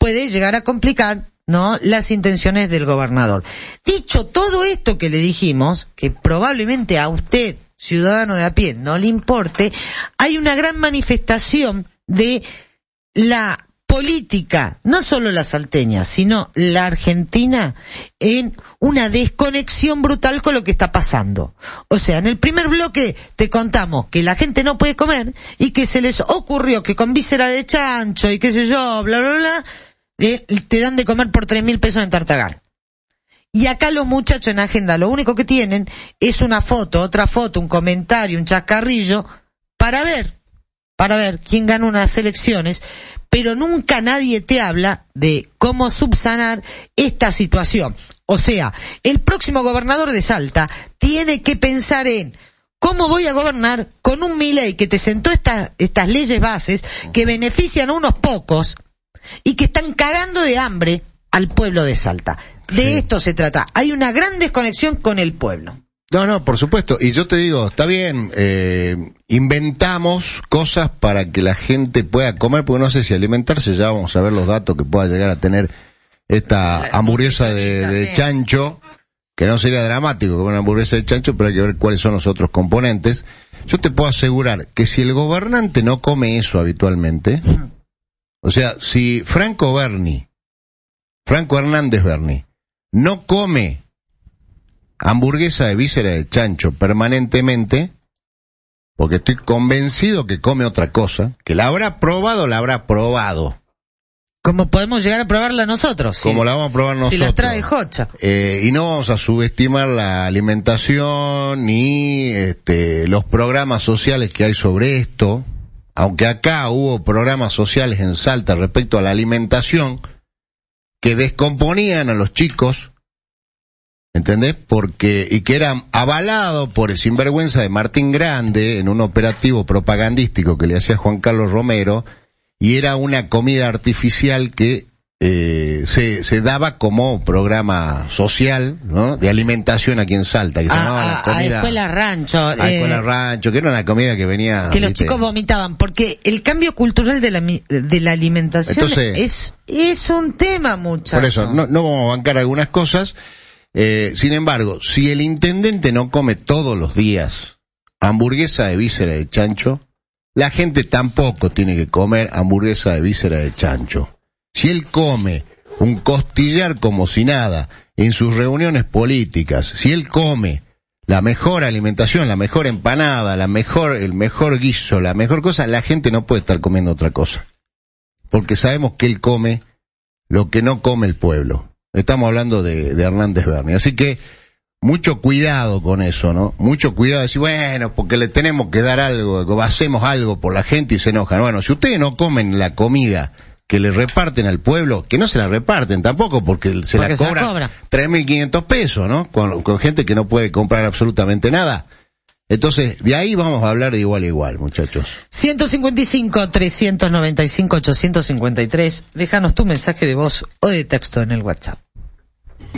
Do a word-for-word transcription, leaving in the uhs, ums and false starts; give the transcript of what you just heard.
puede llegar a complicar, ¿no?, las intenciones del gobernador. Dicho todo esto que le dijimos, que probablemente a usted, ciudadano de a pie, no le importe, hay una gran manifestación de la política, no solo la salteña, sino la argentina, en una desconexión brutal con lo que está pasando. O sea, en el primer bloque te contamos que la gente no puede comer y que se les ocurrió que con víscera de chancho y qué sé yo, bla, bla, bla, eh, te dan de comer por tres mil pesos en Tartagal. Y acá los muchachos en agenda lo único que tienen es una foto, otra foto, un comentario, un chascarrillo, para ver, para ver quién gana unas elecciones, pero nunca nadie te habla de cómo subsanar esta situación. O sea, el próximo gobernador de Salta tiene que pensar en cómo voy a gobernar con un Milei que te sentó esta, estas leyes bases que benefician a unos pocos y que están cagando de hambre al pueblo de Salta. De sí. esto se trata. Hay una gran desconexión con el pueblo. No, no, por supuesto. Y yo te digo, está bien, eh, inventamos cosas para que la gente pueda comer, porque no sé si alimentarse, ya vamos a ver los datos que pueda llegar a tener esta hamburguesa de, de chancho, que no sería dramático comer una hamburguesa de chancho, pero hay que ver cuáles son los otros componentes. Yo te puedo asegurar que si el gobernante no come eso habitualmente, o sea, si Franco Berni, Franco Hernández Berni, no come hamburguesa de víscera de chancho permanentemente, porque estoy convencido que come otra cosa, que la habrá probado, la habrá probado. Como podemos llegar a probarla nosotros. Como si, la vamos a probar nosotros. Si la trae Jocha. Eh, y no vamos a subestimar la alimentación ni este, los programas sociales que hay sobre esto, aunque acá hubo programas sociales en Salta respecto a la alimentación que descomponían a los chicos, ¿entendés? Porque, y que era avalado por el sinvergüenza de Martín Grande en un operativo propagandístico que le hacía Juan Carlos Romero, y era una comida artificial que eh, se, se daba como programa social, ¿no?, de alimentación aquí en Salta, que se a, llamaba a, la comida, a Escuela Rancho. A eh, Escuela Rancho, que era una comida que venía... Que los ¿viste? chicos vomitaban, porque el cambio cultural de la, de la alimentación Entonces, es, es un tema, muchacho. Por eso, no, no vamos a bancar algunas cosas. Eh, sin embargo, si el intendente no come todos los días hamburguesa de víscera de chancho, la gente tampoco tiene que comer hamburguesa de víscera de chancho. Si él come un costillar como si nada en sus reuniones políticas, si él come la mejor alimentación, la mejor empanada, la mejor, el mejor guiso, la mejor cosa, la gente no puede estar comiendo otra cosa. Porque sabemos que él come lo que no come el pueblo. Estamos hablando de, de Hernández Berni. Así que mucho cuidado con eso, ¿no? Mucho cuidado de decir, bueno, porque le tenemos que dar algo, hacemos algo por la gente y se enojan. Bueno, si ustedes no comen la comida que le reparten al pueblo, que no se la reparten tampoco, porque se porque la cobran se cobra. tres mil quinientos pesos, ¿no? Con, con gente que no puede comprar absolutamente nada. Entonces, de ahí vamos a hablar de igual a igual, muchachos. ciento cincuenta y cinco, trescientos noventa y cinco, ochocientos cincuenta y tres. Déjanos tu mensaje de voz o de texto en el WhatsApp.